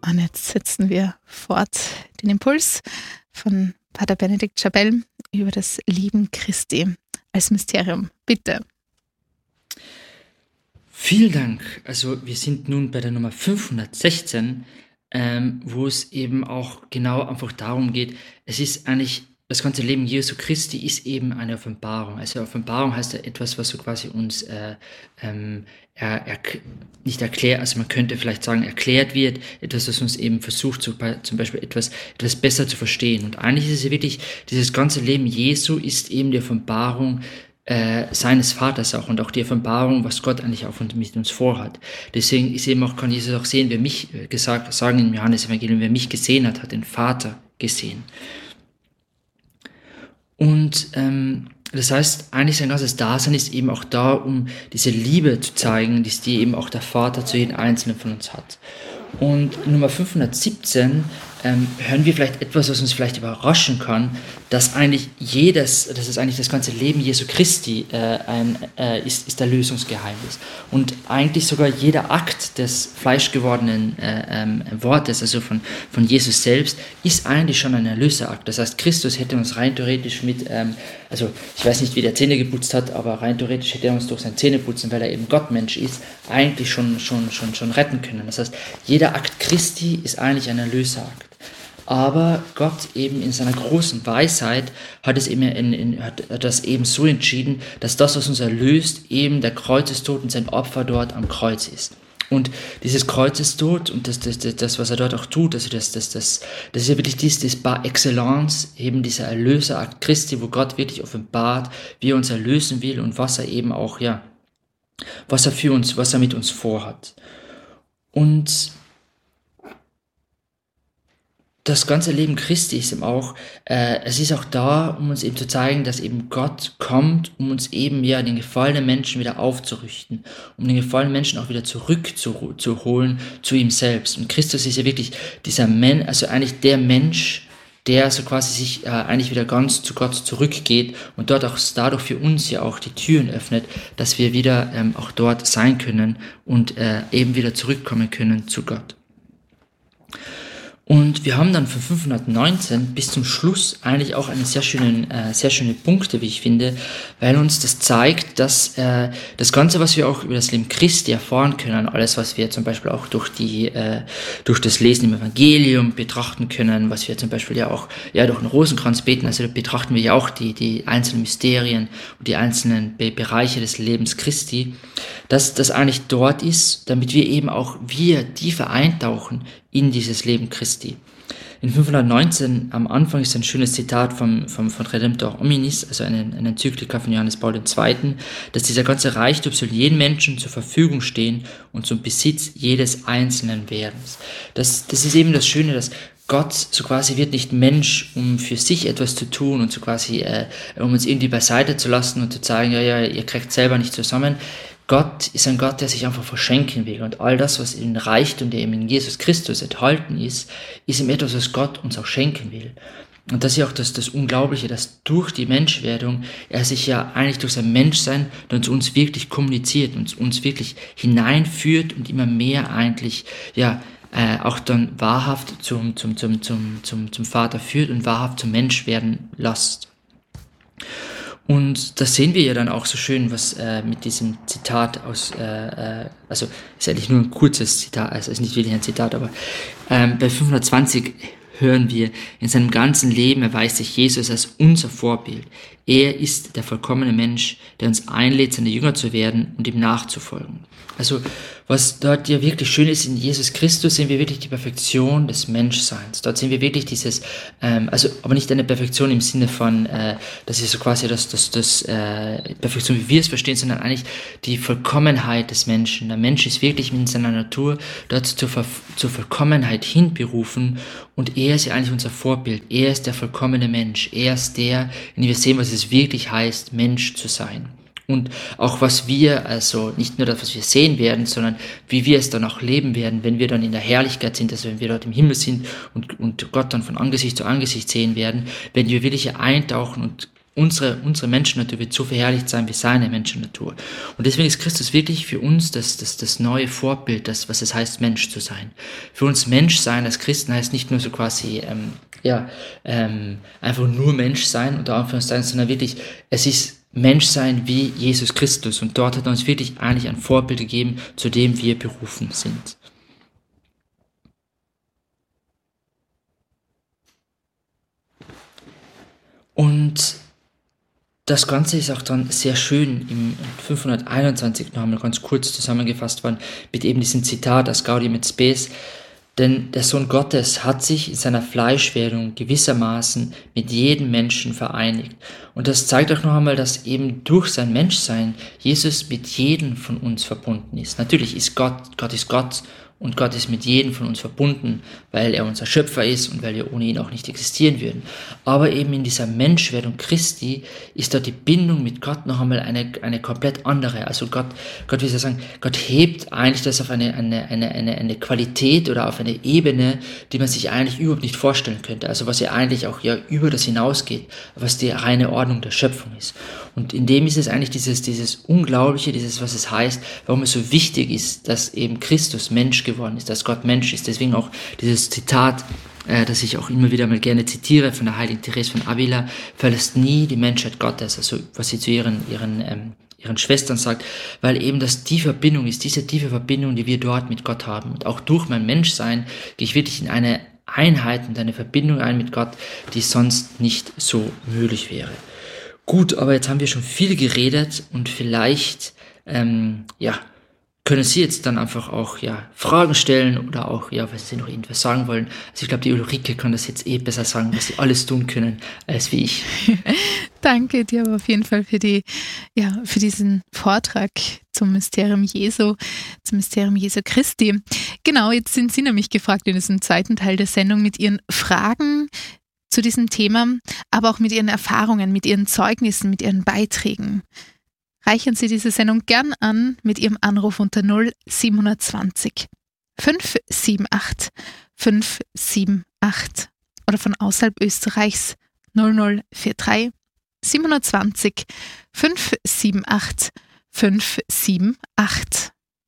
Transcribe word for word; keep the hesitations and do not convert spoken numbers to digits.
Und jetzt setzen wir fort den Impuls von Pater Benedikt Schabell über das Leben Christi als Mysterium. Bitte. Vielen Dank. Also wir sind nun bei der Nummer fünfhundertsechzehn, ähm, wo es eben auch genau einfach darum geht, es ist eigentlich, das ganze Leben Jesu Christi ist eben eine Offenbarung. Also Offenbarung heißt ja etwas, was so quasi uns äh, ähm, er, er, nicht erklärt, also man könnte vielleicht sagen, erklärt wird, etwas, was uns eben versucht, zu, zum Beispiel etwas, etwas besser zu verstehen. Und eigentlich ist es ja wirklich, dieses ganze Leben Jesu ist eben die Offenbarung Äh, seines Vaters auch und auch die Offenbarung, was Gott eigentlich auch mit uns vorhat. Deswegen ist eben auch, kann Jesus auch sehen, wer mich gesagt, sagen im Johannes-Evangelium, wer mich gesehen hat, hat den Vater gesehen. Und ähm, das heißt, eigentlich sein ganzes Dasein ist eben auch da, um diese Liebe zu zeigen, die, die eben auch der Vater zu jedem Einzelnen von uns hat. Und Nummer fünfhundertsiebzehn ähm, hören wir vielleicht etwas, was uns vielleicht überraschen kann, dass eigentlich jedes, dass es eigentlich das ganze Leben Jesu Christi äh, ein, äh, ist, ist der Lösungsgeheimnis. Und eigentlich sogar jeder Akt des fleischgewordenen äh, ähm, Wortes, also von, von Jesus selbst, ist eigentlich schon ein Erlöserakt. Das heißt, Christus hätte uns rein theoretisch mit, ähm, also ich weiß nicht, wie der Zähne geputzt hat, aber rein theoretisch hätte er uns durch sein Zähneputzen, weil er eben Gottmensch ist, eigentlich schon, schon, schon, schon retten können. Das heißt, jeder Akt Christi ist eigentlich ein Erlöserakt. Aber Gott eben in seiner großen Weisheit hat es eben in, in, hat das eben so entschieden, dass das, was uns erlöst, eben der Kreuzestod und sein Opfer dort am Kreuz ist. Und dieses Kreuzestod und das, das, das, das was er dort auch tut, also das, das, das, das ist ja wirklich dies, das par excellence, eben dieser Erlöserakt Christi, wo Gott wirklich offenbart, wie er uns erlösen will und was er eben auch, ja, was er für uns, was er mit uns vorhat. Und das ganze Leben Christi ist eben auch, äh, es ist auch da, um uns eben zu zeigen, dass eben Gott kommt, um uns eben ja den gefallenen Menschen wieder aufzurichten, um den gefallenen Menschen auch wieder zurückzuholen zu, zu ihm selbst. Und Christus ist ja wirklich dieser Mensch, also eigentlich der Mensch, der so quasi sich äh, eigentlich wieder ganz zu Gott zurückgeht und dort auch dadurch für uns ja auch die Türen öffnet, dass wir wieder ähm, auch dort sein können und äh, eben wieder zurückkommen können zu Gott. Und wir haben dann von fünfhundertneunzehn bis zum Schluss eigentlich auch eine sehr schöne, äh, sehr schöne Punkte, wie ich finde, weil uns das zeigt, dass äh, das Ganze, was wir auch über das Leben Christi erfahren können, alles, was wir zum Beispiel auch durch die, äh, durch das Lesen im Evangelium betrachten können, was wir zum Beispiel ja auch, ja, durch den Rosenkranz beten, also da betrachten wir ja auch die, die einzelnen Mysterien und die einzelnen Be- Bereiche des Lebens Christi, dass das eigentlich dort ist, damit wir eben auch, wir tiefer eintauchen in dieses Leben Christi. In fünfhundertneunzehn am Anfang ist ein schönes Zitat vom, vom, von Redemptor Hominis, also eine, eine Enzyklika von Johannes Paul der Zweite., dass dieser ganze Reichtum soll jedem Menschen zur Verfügung stehen und zum Besitz jedes einzelnen Werdens. Das, das ist eben das Schöne, dass Gott so quasi wird nicht Mensch, um für sich etwas zu tun und so quasi, äh, um uns irgendwie beiseite zu lassen und zu sagen, ja, ja, ihr kriegt selber nicht zusammen. Gott ist ein Gott, der sich einfach verschenken will. Und all das, was in Reichtum, der eben in Jesus Christus enthalten ist, ist ihm etwas, was Gott uns auch schenken will. Und das ist ja auch das, das Unglaubliche, dass durch die Menschwerdung er sich ja eigentlich durch sein Menschsein dann zu uns wirklich kommuniziert und uns wirklich hineinführt und immer mehr eigentlich, ja, äh, auch dann wahrhaft zum, zum, zum, zum, zum, zum Vater führt und wahrhaft zum Mensch werden lässt. Und das sehen wir ja dann auch so schön, was äh, mit diesem Zitat aus, äh, äh, also ist eigentlich nur ein kurzes Zitat, also ist nicht wirklich ein Zitat, aber ähm, bei fünfhundertzwanzig hören wir, in seinem ganzen Leben erweist sich Jesus als unser Vorbild. Er ist der vollkommene Mensch, der uns einlädt, seine Jünger zu werden und ihm nachzufolgen. Also was dort ja wirklich schön ist, in Jesus Christus sehen wir wirklich die Perfektion des Menschseins. Dort sehen wir wirklich dieses, ähm, also aber nicht eine Perfektion im Sinne von, äh, das ist so quasi das, das, das äh, Perfektion, wie wir es verstehen, sondern eigentlich die Vollkommenheit des Menschen. Der Mensch ist wirklich in seiner Natur dort zur, zur Vollkommenheit hinberufen und er ist ja eigentlich unser Vorbild. Er ist der vollkommene Mensch. Er ist der, in dem wir sehen, was es wirklich heißt, Mensch zu sein. Und auch was wir, also nicht nur das, was wir sehen werden, sondern wie wir es dann auch leben werden, wenn wir dann in der Herrlichkeit sind, also wenn wir dort im Himmel sind und, und Gott dann von Angesicht zu Angesicht sehen werden, wenn wir wirklich eintauchen und unsere, unsere Menschennatur wird so verherrlicht sein wie seine Menschennatur. Und deswegen ist Christus wirklich für uns das, das, das neue Vorbild, das, was es heißt, Mensch zu sein. Für uns Mensch sein als Christen heißt nicht nur so quasi, ähm, ja, ähm, einfach nur Mensch sein, unter Anführungszeichen, sondern wirklich, es ist Mensch sein wie Jesus Christus. Und dort hat er uns wirklich eigentlich ein Vorbild gegeben, zu dem wir berufen sind. Und das Ganze ist auch dann sehr schön im fünfhunderteinundzwanzig noch einmal ganz kurz zusammengefasst worden mit eben diesem Zitat aus Gaudium et Spes. Denn der Sohn Gottes hat sich in seiner Fleischwerdung gewissermaßen mit jedem Menschen vereinigt. Und das zeigt auch noch einmal, dass eben durch sein Menschsein Jesus mit jedem von uns verbunden ist. Natürlich ist Gott, Gott ist Gott. Und Gott ist mit jedem von uns verbunden, weil er unser Schöpfer ist und weil wir ohne ihn auch nicht existieren würden. Aber eben in dieser Menschwerdung Christi ist da die Bindung mit Gott noch einmal eine, eine komplett andere. Also Gott, Gott, wie soll ich sagen, Gott hebt eigentlich das auf eine, eine, eine, eine, eine Qualität oder auf eine Ebene, die man sich eigentlich überhaupt nicht vorstellen könnte. Also was ja eigentlich auch ja über das hinausgeht, was die reine Ordnung der Schöpfung ist. Und in dem ist es eigentlich dieses, dieses Unglaubliche, dieses, was es heißt, warum es so wichtig ist, dass eben Christus Mensch geworden ist, dass Gott Mensch ist. Deswegen auch dieses Zitat, äh, das ich auch immer wieder mal gerne zitiere von der heiligen Therese von Avila: verlässt nie die Menschheit Gottes, also was sie zu ihren, ihren, ähm, ihren Schwestern sagt, weil eben das die Verbindung ist, diese tiefe Verbindung, die wir dort mit Gott haben. Und auch durch mein Menschsein gehe ich wirklich in eine Einheit und eine Verbindung ein mit Gott, die sonst nicht so möglich wäre. Gut, aber jetzt haben wir schon viel geredet und vielleicht, ähm, ja, können Sie jetzt dann einfach auch ja Fragen stellen oder auch, ja, wenn Sie noch irgendwas sagen wollen. Also ich glaube, die Ulrike kann das jetzt eh besser sagen, was Sie alles tun können, als wie ich. Danke dir aber auf jeden Fall für die, ja, für diesen Vortrag zum Mysterium Jesu, zum Mysterium Jesu Christi. Genau, jetzt sind Sie nämlich gefragt in diesem zweiten Teil der Sendung mit Ihren Fragen zu diesem Thema, aber auch mit Ihren Erfahrungen, mit Ihren Zeugnissen, mit Ihren Beiträgen. Reichern Sie diese Sendung gern an mit Ihrem Anruf unter null siebenundzwanzig fünf sieben acht fünf sieben acht oder von außerhalb Österreichs null null vier drei siebenundzwanzig fünf sieben acht fünf sieben acht.